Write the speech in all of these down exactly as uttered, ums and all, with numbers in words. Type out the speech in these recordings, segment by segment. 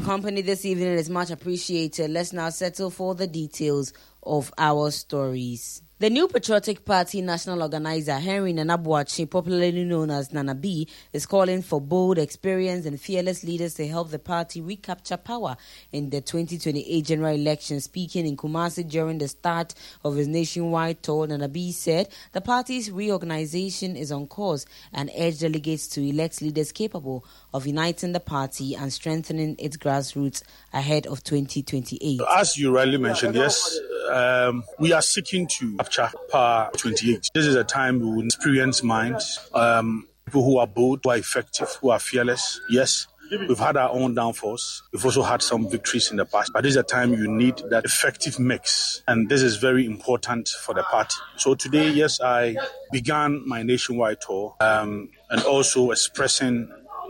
company this evening is much appreciated. Let's now settle for the details of our stories. The New Patriotic Party national organizer, Henry Nana Boakye, popularly known as Nana B, is calling for bold, experienced and fearless leaders to help the party recapture power in the twenty twenty-eight general election. Speaking in Kumasi during the start of his nationwide tour, Nana B said the party's reorganization is on course and urged delegates to elect leaders capable of uniting the party and strengthening its grassroots ahead of twenty twenty-eight. As you rightly mentioned, yes, um, we are seeking to capture power twenty-eight. This is a time we will experience minds, um, people who are bold, who are effective, who are fearless. Yes, we've had our own downfalls. We've also had some victories in the past. But this is a time you need that effective mix. And this is very important for the party. So today, yes, I began my nationwide tour um, and also expressing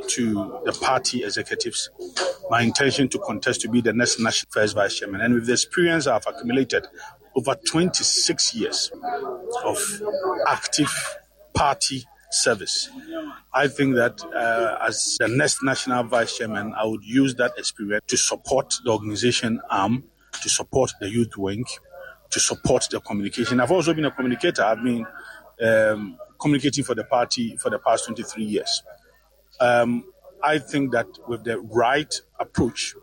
to the party executives my intention to contest to be the next national first vice chairman. And with the experience I've accumulated over twenty-six years of active party service, I think that uh, as the next national vice chairman, I would use that experience to support the organization arm, to support the youth wing, to support the communication. I've also been a communicator. I've been um, communicating for the party for the past twenty-three years. Um, I think that with the right approach,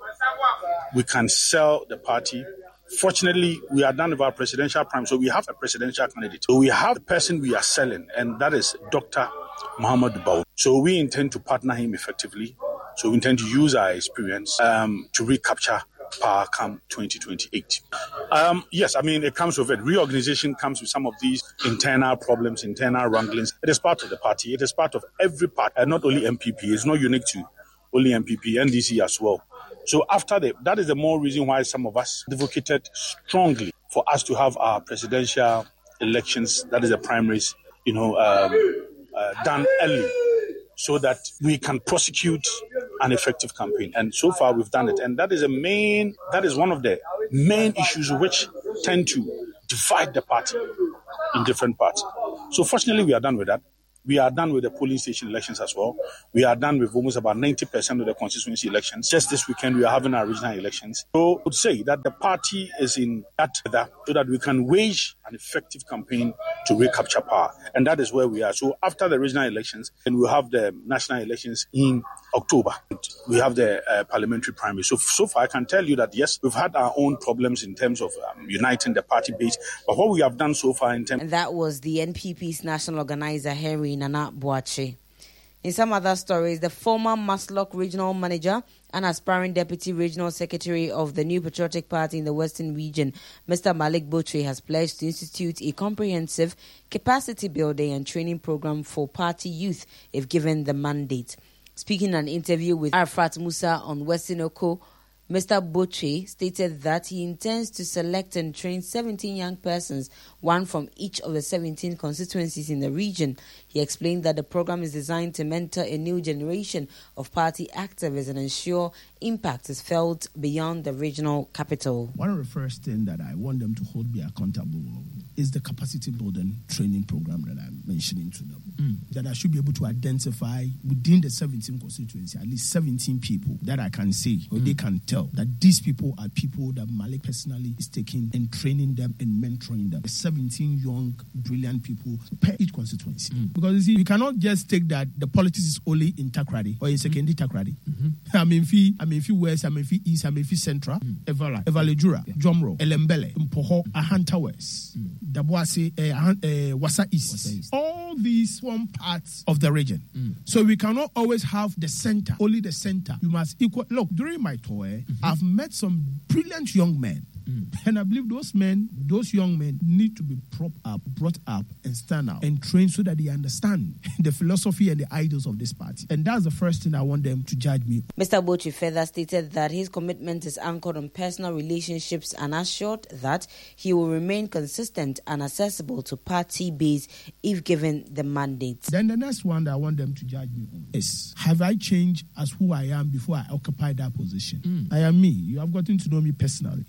we can sell the party. Fortunately, we are done with our presidential prime, so we have a presidential candidate. So we have the person we are selling, and that is Doctor Muhammad Baw. So we intend to partner him effectively. So we intend to use our experience um, to recapture power come twenty twenty-eight. Um, yes, I mean, it comes with it. Reorganization comes with some of these internal problems, internal wranglings. It is part of the party. It is part of every party, and not only M P P. It's not unique to only M P P, N D C as well. So after the, that is the more reason why some of us advocated strongly for us to have our presidential elections, that is the primaries, you know, um, uh, done early, so that we can prosecute an effective campaign. And so far we've done it. And that is a main, that is one of the main issues which tend to divide the party in different parts. So fortunately we are done with that. We are done with the polling station elections as well. We are done with almost about ninety percent of the constituency elections. Just this weekend, we are having our regional elections. So I would say that the party is in that together so that we can wage an effective campaign to recapture power. And that is where we are. So after the regional elections, then we'll have the national elections in October. We have the uh, parliamentary primary. So, so far, I can tell you that, yes, we've had our own problems in terms of um, uniting the party base. But what we have done so far in terms... And that was the N P P's national organizer, Henry Nana Boakye. In some other stories, the former Maslock regional manager and aspiring deputy regional secretary of the New Patriotic Party in the Western region, Mister Malik Botwe, has pledged to institute a comprehensive capacity building and training program for party youth if given the mandate. Speaking in an interview with Arafat Musa on Western Oko, Mister Botwe stated that he intends to select and train seventeen young persons, one from each of the seventeen constituencies in the region. He explained that the program is designed to mentor a new generation of party activists and ensure impact is felt beyond the regional capital. One of the first things that I want them to hold me accountable is the capacity building training program that I'm mentioning to them. Mm. That I should be able to identify within the seventeen constituencies at least seventeen people that I can say or mm. they can tell that these people are people that Malik personally is taking and training them and mentoring them. seventeen young, brilliant people per each constituency. Mm. Because you see, we cannot just take that the politics is only in Takrady or in Sekendi Takrady. Mm-hmm. I mean, fi, I mean, fi West, I mean, fi East, I mean, fi Central, mm. Evala, Evalejura, yeah. Jomro, Elembele, Mpoho, Ahanta West, mm. Dabuase, eh, eh, Wasa East. Wasa East. All these form parts of the region. Mm. So we cannot always have the center, only the center. You must equal. Look, during my tour, eh, mm-hmm. I've met some brilliant young men. Mm. And I believe those men, those young men need to be propped up, brought up and stand out and trained so that they understand the philosophy and the ideals of this party. And that's the first thing I want them to judge me. Mister Botwe further stated that his commitment is anchored on personal relationships and assured that he will remain consistent and accessible to party base if given the mandate. Then the next one that I want them to judge me on is, have I changed as who I am before I occupy that position? Mm. I am me. You have gotten to know me personally. I don't change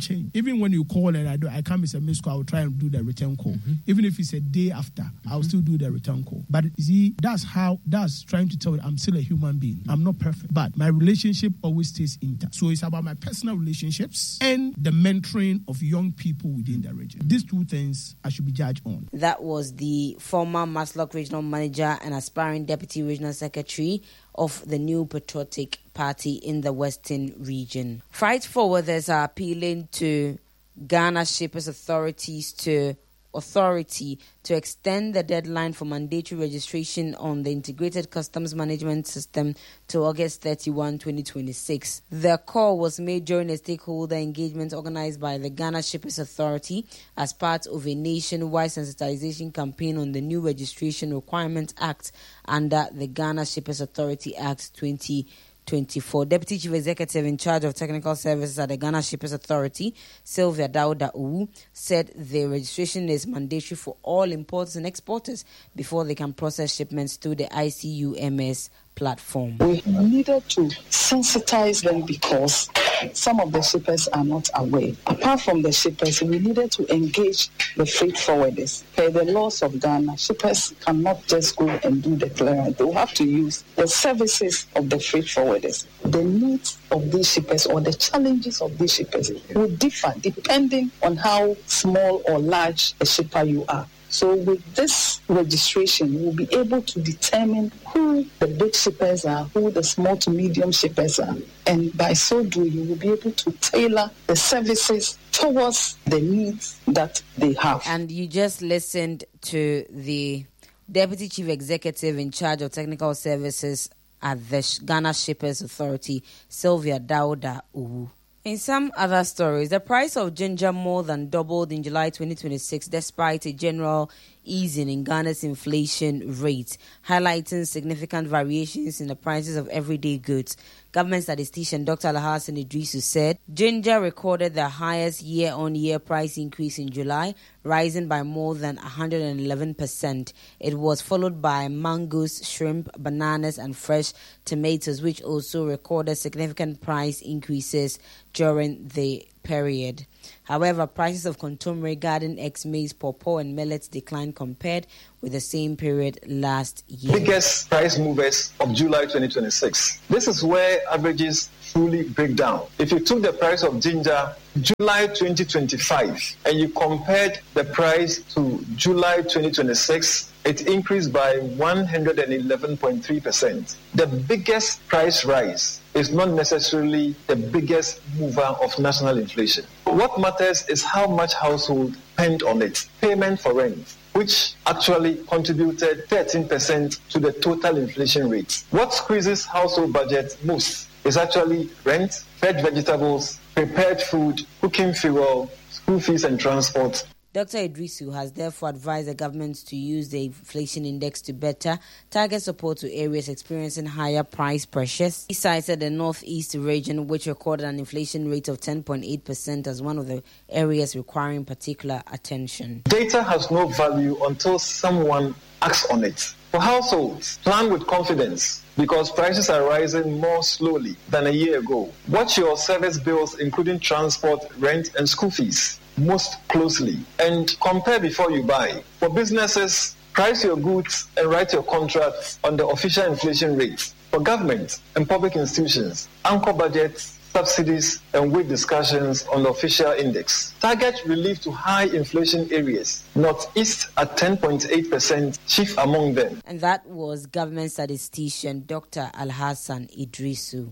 change. Even when you call and I do, I can't miss a missed call, I will try and do the return call. Mm-hmm. Even if it's a day after, mm-hmm. I'll still do the return call. But see, that's how, that's trying to tell you I'm still a human being. I'm not perfect, but my relationship always stays intact. So it's about my personal relationships and the mentoring of young people within the region. These two things I should be judged on. That was the former Maslock Regional Manager and aspiring Deputy Regional Secretary of the New Patriotic Party in the Western Region. Fight Forwarders are appealing to Ghana Shippers Authorities to Authority to extend the deadline for mandatory registration on the Integrated Customs Management System to August thirty-first, twenty twenty-six. The call was made during a stakeholder engagement organized by the Ghana Shippers Authority as part of a nationwide sensitization campaign on the new Registration Requirement Act under the Ghana Shippers Authority Act twenty twenty-four. Deputy Chief Executive in charge of technical services at the Ghana Shippers Authority, Sylvia Dauda Owu, said the registration is mandatory for all importers and exporters before they can process shipments through the I C U M S platform. We needed to sensitize them because some of the shippers are not aware. Apart from the shippers, we needed to engage the freight forwarders. Per the laws of Ghana, shippers cannot just go and do the clearance. They will have to use the services of the freight forwarders. The needs of these shippers or the challenges of these shippers will differ depending on how small or large a shipper you are. So with this registration, we'll be able to determine who the big shippers are, who the small to medium shippers are. And by so doing, we'll be able to tailor the services towards the needs that they have. And you just listened to the Deputy Chief Executive in charge of technical services at the Ghana Shippers Authority, Sylvia Dauda Owu. In some other stories, the price of ginger more than doubled in July twenty twenty-six despite a general easing in Ghana's inflation rate, highlighting significant variations in the prices of everyday goods. Government statistician Doctor Alhassan Idrisu said ginger recorded the highest year-on-year price increase in July, rising by more than one hundred eleven percent. It was followed by mangoes, shrimp, bananas, and fresh tomatoes, which also recorded significant price increases during the period. However, prices of contemporary garden eggs, maize, pawpaw, and millets declined compared with the same period last year. Biggest price movers of July twenty twenty-six. This is where averages truly break down. If you took the price of ginger July twenty twenty-five and you compared the price to July twenty twenty-six, it increased by one hundred eleven point three percent. The biggest price rise is not necessarily the biggest mover of national inflation. What matters is how much households spend on it. Payment for rent, which actually contributed thirteen percent to the total inflation rate. What squeezes household budget most is actually rent, fresh vegetables, prepared food, cooking fuel, school fees and transport. Doctor Idrisu has therefore advised the government to use the inflation index to better target support to areas experiencing higher price pressures. He cited the Northeast region, which recorded an inflation rate of ten point eight percent as one of the areas requiring particular attention. Data has no value until someone acts on it. For households, plan with confidence because prices are rising more slowly than a year ago. Watch your service bills, including transport, rent, and school fees, most closely, and compare before you buy. For businesses, price your goods and write your contracts on the official inflation rate. For government and public institutions, anchor budgets, subsidies, and wage discussions on the official index. Target relief to high inflation areas, Northeast at ten point eight percent, chief among them. And that was government statistician Doctor Alhassan Idrisu.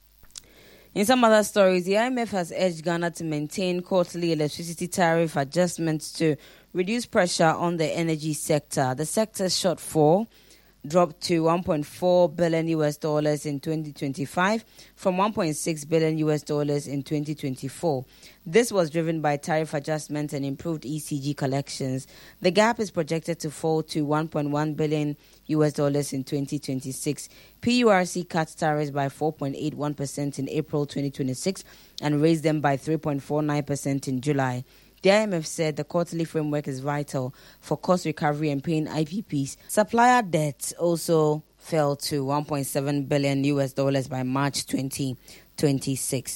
In some other stories, the I M F has urged Ghana to maintain quarterly electricity tariff adjustments to reduce pressure on the energy sector. The sector's shortfall dropped to one point four billion U S dollars in twenty twenty-five from one point six billion U S dollars in twenty twenty-four. This was driven by tariff adjustments and improved E C G collections. The gap is projected to fall to one point one billion U S dollars in twenty twenty-six. P U R C cut tariffs by four point eight one percent in April twenty twenty-six and raised them by three point four nine percent in July. The I M F said the quarterly framework is vital for cost recovery and paying I P Ps. Supplier debt also fell to one point seven billion U S dollars by March twenty twenty-six.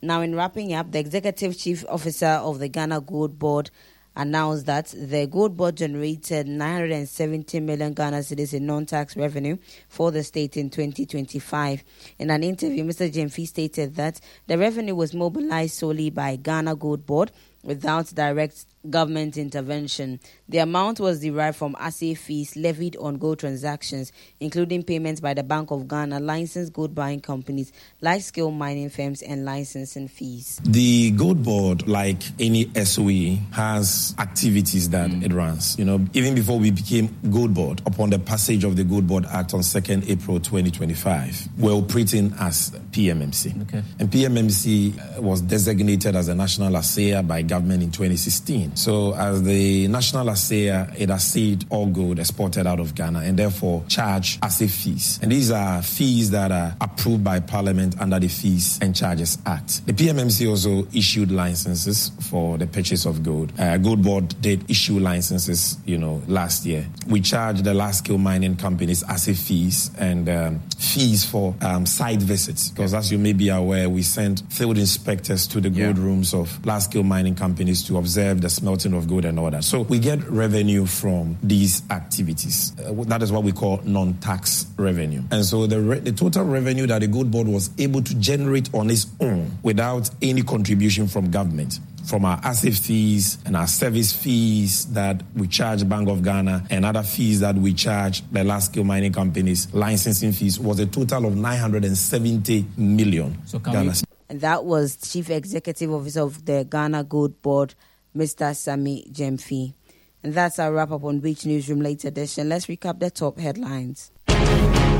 Now, in wrapping up, the Executive Chief Officer of the Ghana Gold Board announced that the Gold Board generated nine hundred seventy million Ghana cedis in non-tax revenue for the state in twenty twenty-five. In an interview, Mister Gyamfi stated that the revenue was mobilized solely by Ghana Gold Board without direct government intervention. The amount was derived from assay fees levied on gold transactions, including payments by the Bank of Ghana, licensed gold buying companies, large-scale mining firms, and licensing fees. The Gold Board, like any S O E, has activities that mm. it runs. You know, even before we became Gold Board, upon the passage of the Gold Board Act on second April twenty twenty-five, we're operating as P M M C. Okay. And P M M C was designated as a national assayer by government in twenty sixteen. So as the national assayer, it assayed all gold exported out of Ghana and therefore charge assay fees. And these are fees that are approved by Parliament under the Fees and Charges Act. The P M M C also issued licenses for the purchase of gold. Uh, Gold Board did issue licenses, you know, last year. We charged the large-scale mining companies assay fees and um, fees for um, site visits. Because as you may be aware, we sent field inspectors to the gold yeah. rooms of large-scale mining companies to observe the smelting of gold and all that. So we get revenue from these activities. Uh, that is what we call non-tax revenue. And so the, re- the total revenue that the Gold Board was able to generate on its own without any contribution from government, from our asset fees and our service fees that we charge Bank of Ghana and other fees that we charge the large-scale mining companies, licensing fees, was a total of nine hundred seventy million. So Ghana. We- and that was Chief Executive Officer of the Ghana Gold Board, Mister Sammy Gyamfi. And that's our wrap-up on Beach Newsroom Late Edition. Let's recap the top headlines.